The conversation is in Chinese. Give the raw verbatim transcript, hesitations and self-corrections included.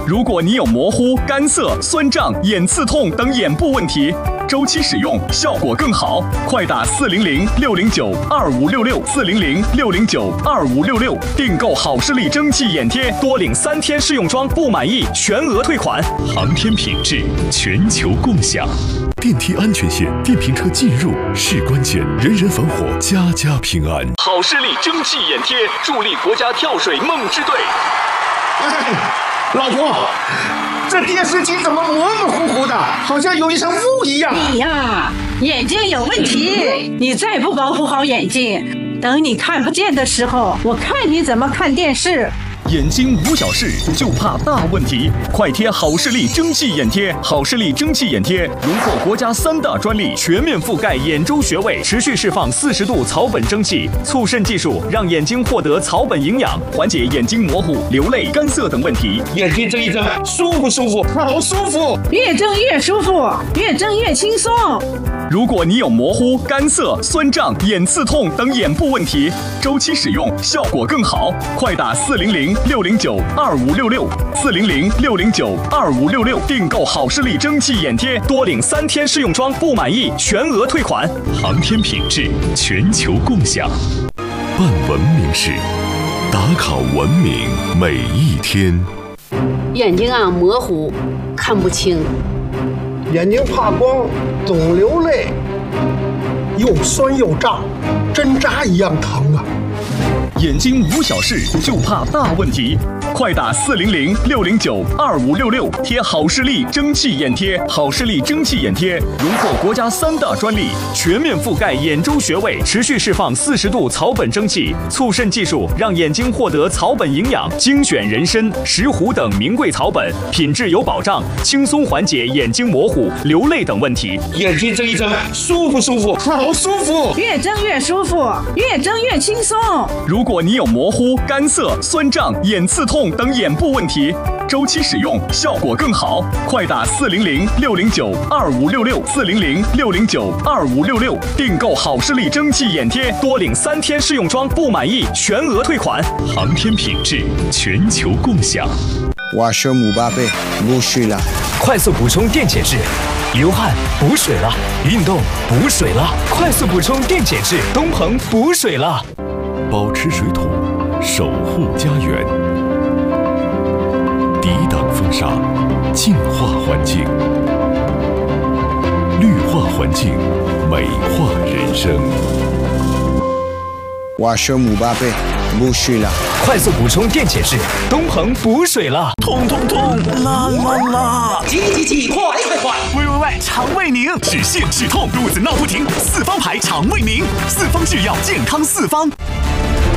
如果你有模糊、干涩、酸胀、眼刺痛等眼部问题，周期使用效果更好。快打四零零六零九二五六六四零零六零九二五六六订购好视力蒸汽眼贴，多领三天试用装，不满意全额退款。 航天品质，全球共享。电梯安全线，电瓶车进入是关键，人人防火，家家平安。 好视力蒸汽眼贴，助力国家跳水梦之队。 哎，老婆，这电视机怎么模模糊糊的，好像有一层雾一样？ 你呀，眼睛有问题，你再不保护好眼睛，等你看不见的时候，我看你怎么看电视。 眼睛无小事，就怕大问题。快贴好视力蒸汽眼贴，好视力蒸汽眼贴荣获国家三大专利，全面覆盖眼周穴位，持续释放四十度草本蒸汽，促渗技术让眼睛获得草本营养，缓解眼睛模糊、流泪、干涩等问题。 眼睛睁一睁，舒不舒服？好舒服！ 越睁越舒服，越睁越轻松。 如果你有模糊、干涩、酸胀、眼刺痛等眼部问题，周期使用效果更好。快打四零零六零九二五六六四零零六零九二五六六订购好视力蒸汽眼贴，多领三天试用装，不满意全额退款。 航天品质，全球共享。办文明事，打卡文明每一天。 眼睛啊模糊，看不清。 眼睛怕光，总流泪，又酸又胀，针扎一样疼啊！ 眼睛无小事，就怕大问题。快打四零零六零九二五六六贴好视力蒸汽眼贴，好视力蒸汽眼贴荣获国家三大专利，全面覆盖眼周穴位，持续释放四十度草本蒸汽，促渗技术让眼睛获得草本营养，精选人参、石斛等名贵草本，品质有保障，轻松缓解眼睛模糊、流泪等问题。 眼睛睁一睁，舒不舒服？好舒服！ 越睁越舒服，越睁越轻松。 如果你有模糊、干涩、酸胀、眼刺痛等眼部问题，周期使用效果更好。快打四零零六零九二五六六四零零六零九二五六六订购好视力蒸汽眼贴，多领三天试用装，不满意全额退款。 航天品质，全球共享。 我是姆巴佩，不水了。 快速补充电解质，流汗补水了，运动补水了，快速补充电解质，东鹏补水了。 保持水土，守护家园，抵挡风沙，净化环境，绿化环境，美化人生。 我是姆巴佩，不水了。 快速补充电解质，东鹏补水了。 痛痛痛，啦啦啦！ 急急急，快快快！ 喂喂喂，肠胃宁，止泻止痛，肚子闹不停，四方牌肠胃宁，四方制药，健康四方。